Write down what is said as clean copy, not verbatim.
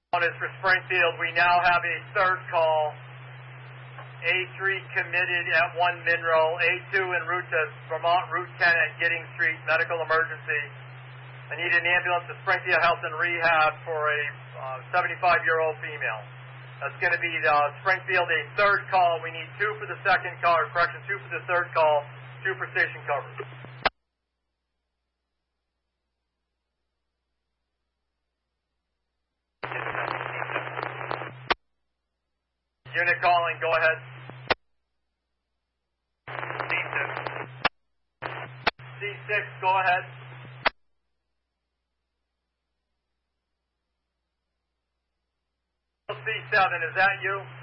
Is for Springfield. We now have a third call. A3 committed at 1 Monroe. A2 en route to Vermont Route 10 at Giddings Street. Medical emergency. I need an ambulance to Springfield Health and Rehab for a 75-year-old female. That's going to be Springfield, a third call. We need 2 for the second call, or correction, 2 for the third call, 2 for station coverage. Unit calling, go ahead. C6, go ahead. C7, is that you?